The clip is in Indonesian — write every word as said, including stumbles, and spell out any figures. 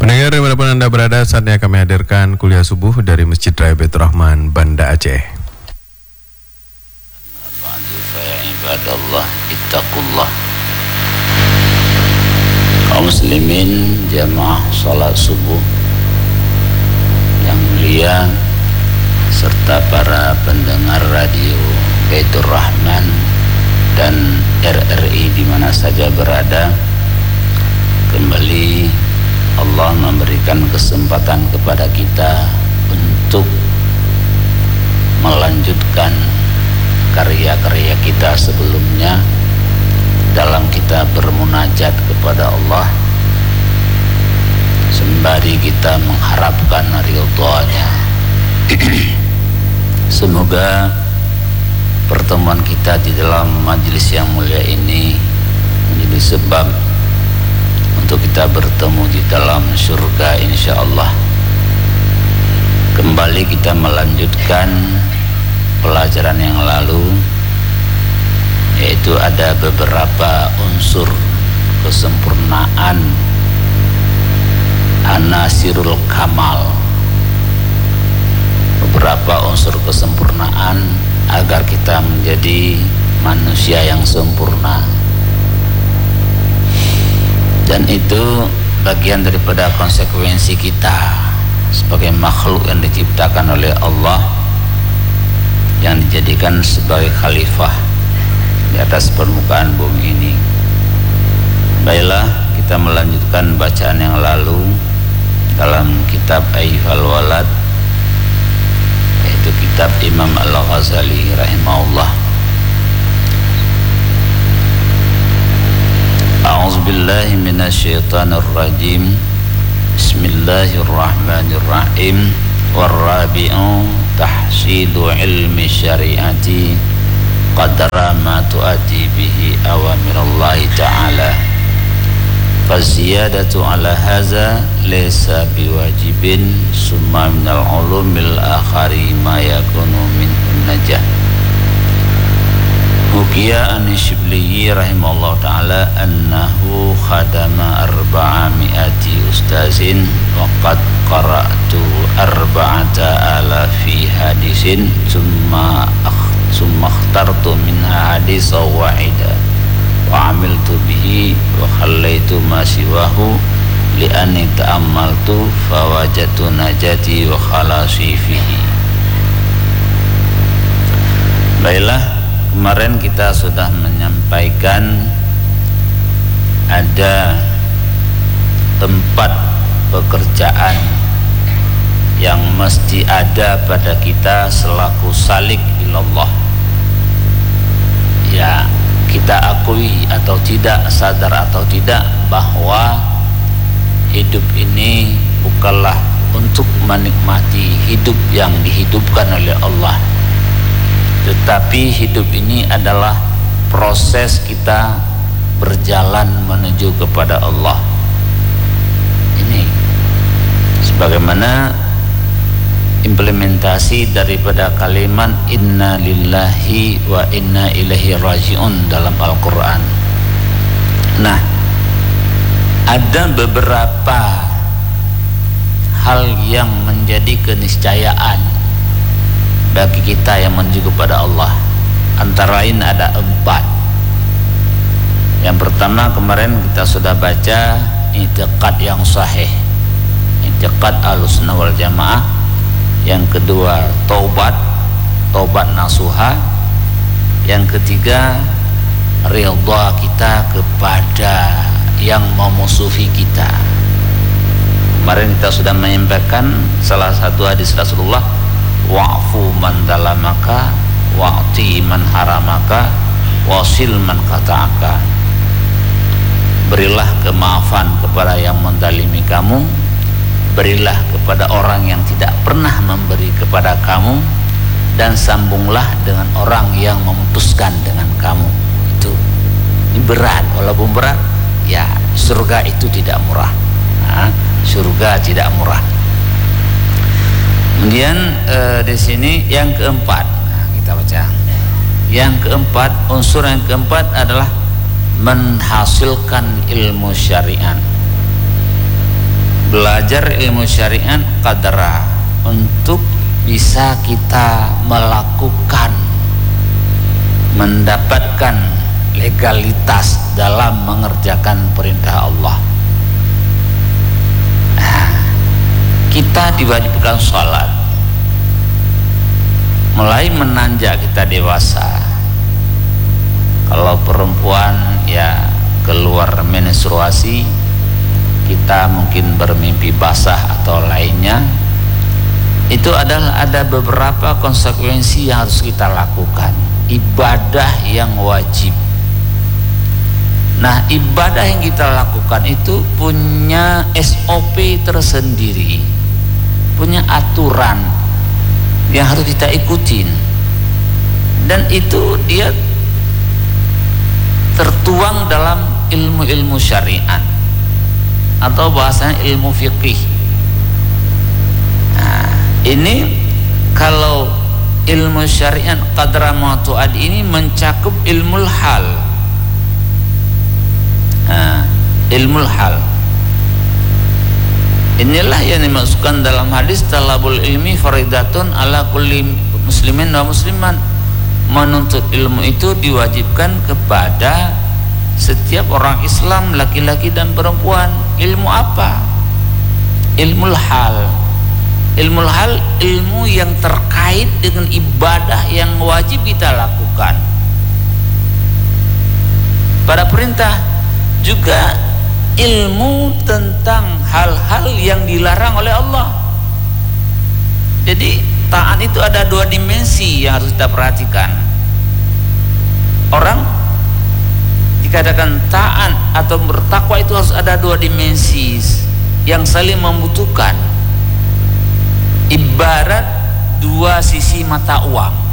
Pendengar dimanapun Anda berada, saatnya kami hadirkan kuliah subuh dari Masjid Raya Baitur Rahman, Banda Aceh. Ibadallah, ittaqullah. Kaum muslimin jamaah salat subuh yang mulia, serta para pendengar radio Baitur Rahman dan R R I di mana saja berada, kembali Allah memberikan kesempatan kepada kita untuk melanjutkan karya-karya kita sebelumnya dalam kita bermunajat kepada Allah, sembari kita mengharapkan ridhonya. Semoga pertemuan kita di dalam majelis yang mulia ini menjadi sebab untuk kita bertemu di dalam surga insyaallah. Kembali kita melanjutkan pelajaran yang lalu, yaitu ada beberapa unsur kesempurnaan anasirul kamal, beberapa unsur kesempurnaan agar kita menjadi manusia yang sempurna. Dan itu bagian daripada konsekuensi kita sebagai makhluk yang diciptakan oleh Allah, yang dijadikan sebagai khalifah di atas permukaan bumi ini. Baiklah, kita melanjutkan bacaan yang lalu dalam kitab Ayyuhal Walad, yaitu kitab Imam Al-Ghazali rahimahullah. A'udzubillahi minasyaitonir rajim. Bismillahirrahmanirrahim. Warrabi'u tahsilu ilmi syariati qadra ma tu'ati bihi awamirallahi ta'ala. Faziyadatu ala haza laysa biwajibin, summa minal ulumil akhari ma yakunu min najah. Hukiya an Syibli rahimahullah ta'ala annahu khadama arba'a mi'ati ustazin wa qad qara'tu arba'ata alafi hadisin summa summa akhtartu minha hadisa wahida wa amiltu bihi wa khallaitu ma siwahu li'anni ta'ammaltu fawajatu najati wa khalasi fihi. Baiklah, kemarin kita sudah menyampaikan ada empat pekerjaan yang mesti ada pada kita selaku salik ilallah. Ya, kita akui atau tidak, sadar atau tidak, bahwa hidup ini bukanlah untuk menikmati hidup yang dihidupkan oleh Allah, tetapi hidup ini adalah proses kita berjalan menuju kepada Allah. Ini sebagaimana implementasi daripada kalimat inna lillahi wa inna ilaihi raji'un dalam Al-Quran. Nah, ada beberapa hal yang menjadi keniscayaan bagi kita yang menuju kepada Allah. Antara lain ada empat. Yang pertama, kemarin kita sudah baca i'tiqad yang sahih, i'tiqad Ahlussunnah wal Jamaah. Yang kedua, taubat, taubat nasuha. Yang ketiga, ridha kita kepada yang memusuhi kita. Kemarin kita sudah menyampaikan salah satu hadis Rasulullah, wa'fu man dalamaka wa'ti man haramaka wasil man kata'aka. Berilah kemaafan kepada yang mendalimi kamu, berilah kepada orang yang tidak pernah memberi kepada kamu, dan sambunglah dengan orang yang memutuskan dengan kamu. Itu ini berat, walaupun berat, ya surga itu tidak murah. Nah, surga tidak murah. Kemudian eh, di sini yang keempat, nah, kita baca. Yang keempat, unsur yang keempat adalah menghasilkan ilmu syariat. belajar ilmu syariat qadra untuk bisa kita melakukan, mendapatkan legalitas dalam mengerjakan perintah Allah. Nah, kita diwajibkan sholat mulai menanjak kita dewasa. Kalau perempuan ya keluar menstruasi, kita mungkin bermimpi basah atau lainnya, itu adalah ada beberapa konsekuensi yang harus kita lakukan, ibadah yang wajib. Nah, ibadah yang kita lakukan itu punya S O P tersendiri, punya aturan yang harus kita ikutin, dan itu dia tertuang dalam ilmu-ilmu syariat atau bahasanya ilmu fiqih. Nah, ini kalau ilmu syariat qadra ma tu'ad ini mencakup ilmu hal. Nah, ilmu hal inilah yang dimasukkan dalam hadis talabul ilmi faridatun ala kulli muslimin wa musliman. Menuntut ilmu itu diwajibkan kepada setiap orang Islam, laki-laki dan perempuan. Ilmu apa? Ilmu hal. Ilmu hal, ilmu yang terkait dengan ibadah yang wajib kita lakukan. Pada perintah juga ilmu tentang hal-hal yang dilarang oleh Allah. Jadi taat itu ada dua dimensi yang harus kita perhatikan. Orang dikatakan taat atau bertakwa itu harus ada dua dimensi yang saling membutuhkan. Ibarat dua sisi mata uang.